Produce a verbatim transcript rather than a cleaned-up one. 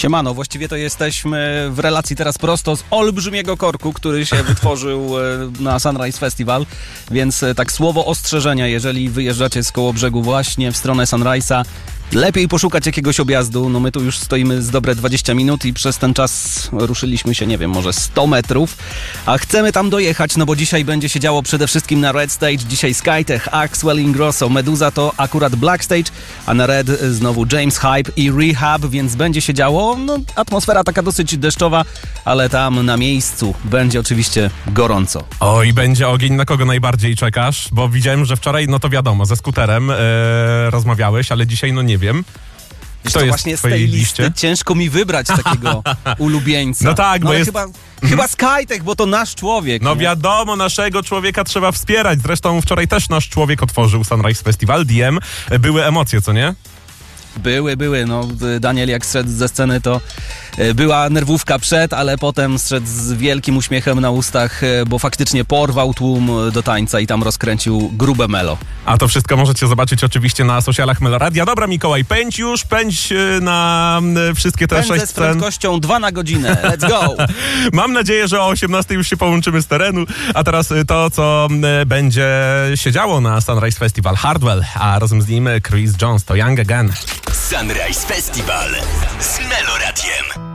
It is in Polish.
Siemano, właściwie to jesteśmy w relacji teraz prosto z olbrzymiego korku, który się wytworzył na Sunrise Festival, więc tak słowo ostrzeżenia, jeżeli wyjeżdżacie z Kołobrzegu właśnie w stronę Sunrise'a, lepiej poszukać jakiegoś objazdu. No my tu już stoimy z dobre dwadzieścia minut i przez ten czas ruszyliśmy się, nie wiem, może sto metrów, a chcemy tam dojechać, no bo dzisiaj będzie się działo przede wszystkim na Red Stage. Dzisiaj Skytech, Axwell Ingrosso, Meduza to akurat Black Stage, a na Red znowu James Hype i Rehab, więc będzie się działo. No atmosfera taka dosyć deszczowa, ale tam na miejscu będzie oczywiście gorąco. Oj, będzie ogień. Na kogo najbardziej czekasz? Bo widziałem, że wczoraj, no to wiadomo, ze skuterem e, rozmawiałeś, ale dzisiaj no nie wiem. Kto jest właśnie z tej listy ciężko mi wybrać takiego ulubieńca. No tak, no, bo jest... Chyba, chyba Skytech, bo to nasz człowiek. No nie? wiadomo, naszego człowieka trzeba wspierać. Zresztą wczoraj też nasz człowiek otworzył Sunrise Festival, D M. Były emocje, co nie? Były, były. No, Daniel jak zszedł ze sceny, to była nerwówka przed, ale potem zszedł z wielkim uśmiechem na ustach, bo faktycznie porwał tłum do tańca i tam rozkręcił grube melo. A to wszystko możecie zobaczyć oczywiście na socialach Meloradia. Dobra, Mikołaj, pędź już, pędź na wszystkie te Pędzę sześć z scen. prędkością dwa na godzinę. Let's go! Mam nadzieję, że o osiemnastej już się połączymy z terenu. A teraz to, co będzie się działo na Sunrise Festival. Hardwell, a razem z nim Chris Jones, to Young Again. Sunrise Festival z Meloradiem.